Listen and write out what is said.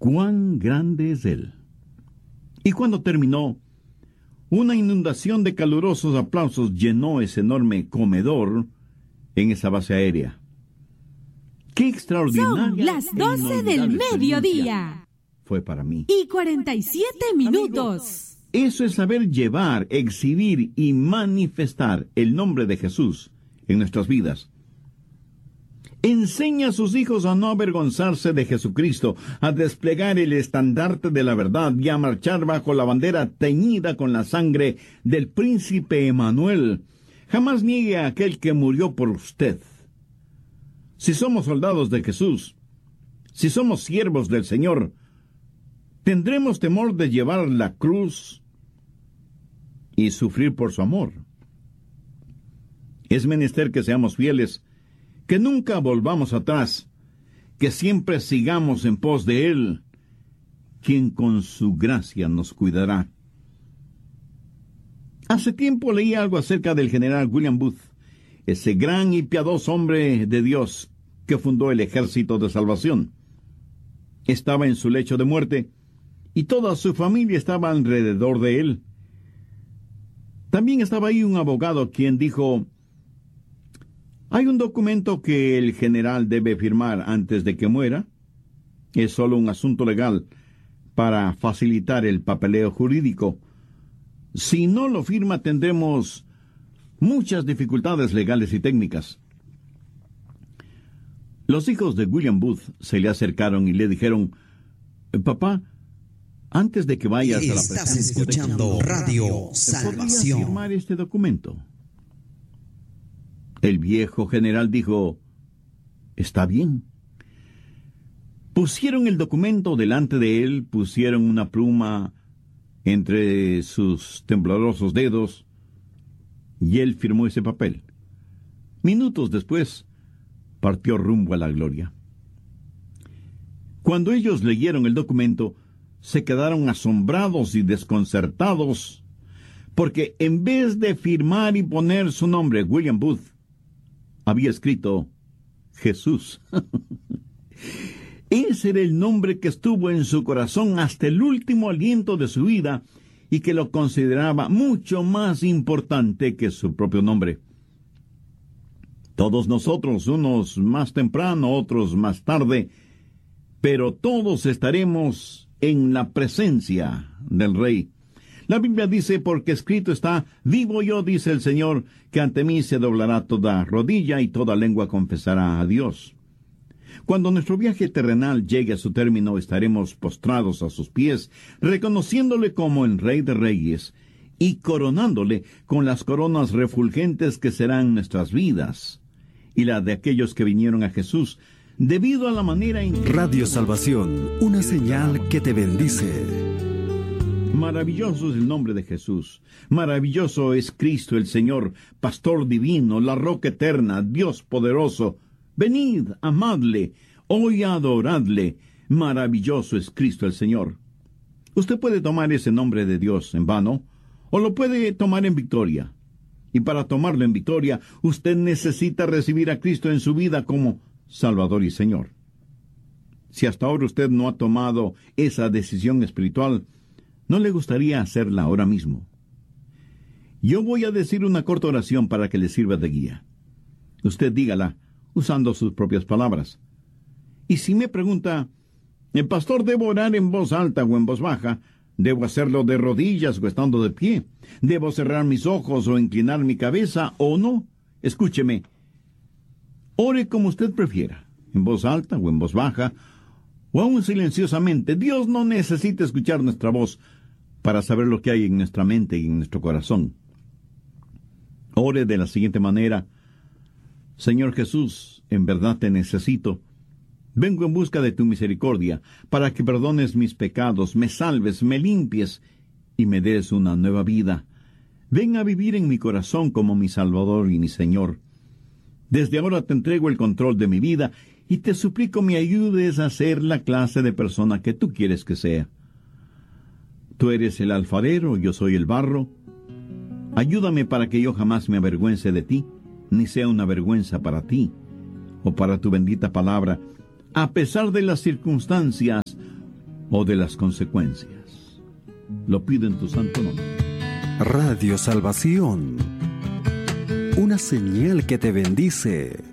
cuán grande es Él. Y cuando terminó, una inundación de calurosos aplausos llenó ese enorme comedor en esa base aérea. ¡Qué extraordinaria! Son las 12 del mediodía. Fue para mí. Y 47 minutos. Eso es saber llevar, exhibir y manifestar el nombre de Jesús en nuestras vidas. Enseña a sus hijos a no avergonzarse de Jesucristo, a desplegar el estandarte de la verdad y a marchar bajo la bandera teñida con la sangre del príncipe Emanuel. Jamás niegue a aquel que murió por usted. Si somos soldados de Jesús, si somos siervos del Señor, tendremos temor de llevar la cruz y sufrir por su amor. Es menester que seamos fieles, que nunca volvamos atrás, que siempre sigamos en pos de Él, quien con su gracia nos cuidará. Hace tiempo leí algo acerca del general William Booth, ese gran y piadoso hombre de Dios que fundó el Ejército de Salvación. Estaba en su lecho de muerte, y toda su familia estaba alrededor de él. También estaba ahí un abogado quien dijo: hay un documento que el general debe firmar antes de que muera. Es solo un asunto legal para facilitar el papeleo jurídico. Si no lo firma, tendremos muchas dificultades legales y técnicas. Los hijos de William Booth se le acercaron y le dijeron: papá, antes de que vayas a la Estás presencia escuchando de Radio ¿podrías Salvación. firmar este documento? El viejo general dijo: está bien. Pusieron el documento delante de él, pusieron una pluma entre sus temblorosos dedos, y él firmó ese papel. Minutos después, partió rumbo a la gloria. Cuando ellos leyeron el documento, se quedaron asombrados y desconcertados, porque en vez de firmar y poner su nombre, William Booth, había escrito Jesús. Ese era el nombre que estuvo en su corazón hasta el último aliento de su vida y que lo consideraba mucho más importante que su propio nombre. Todos nosotros, unos más temprano, otros más tarde, pero todos estaremos en la presencia del Rey. La Biblia dice: porque escrito está, vivo yo, dice el Señor, que ante mí se doblará toda rodilla y toda lengua confesará a Dios. Cuando nuestro viaje terrenal llegue a su término, estaremos postrados a sus pies, reconociéndole como el Rey de Reyes y coronándole con las coronas refulgentes que serán nuestras vidas y la de aquellos que vinieron a Jesús, debido a la manera en que... Radio Salvación, una señal que te bendice. Maravilloso es el nombre de Jesús. Maravilloso es Cristo el Señor, Pastor divino, la roca eterna, Dios poderoso. Venid, amadle, hoy adoradle. Maravilloso es Cristo el Señor. Usted puede tomar ese nombre de Dios en vano, o lo puede tomar en victoria. Y para tomarlo en victoria, usted necesita recibir a Cristo en su vida como Salvador y Señor. Si hasta ahora usted no ha tomado esa decisión espiritual, ¿no le gustaría hacerla ahora mismo? Yo voy a decir una corta oración para que le sirva de guía. Usted dígala usando sus propias palabras. Y si me pregunta: ¿el pastor debo orar en voz alta o en voz baja? ¿Debo hacerlo de rodillas o estando de pie? ¿Debo cerrar mis ojos o inclinar mi cabeza o no? Escúcheme. Ore como usted prefiera, en voz alta o en voz baja, o aún silenciosamente. Dios no necesita escuchar nuestra voz para saber lo que hay en nuestra mente y en nuestro corazón. Ore de la siguiente manera: Señor Jesús, en verdad te necesito. Vengo en busca de tu misericordia, para que perdones mis pecados, me salves, me limpies y me des una nueva vida. Ven a vivir en mi corazón como mi Salvador y mi Señor. Desde ahora te entrego el control de mi vida y te suplico me ayudes a ser la clase de persona que tú quieres que sea. Tú eres el alfarero, yo soy el barro. Ayúdame para que yo jamás me avergüence de ti, ni sea una vergüenza para ti o para tu bendita palabra, a pesar de las circunstancias o de las consecuencias. Lo pido en tu santo nombre. Radio Salvación, una señal que te bendice.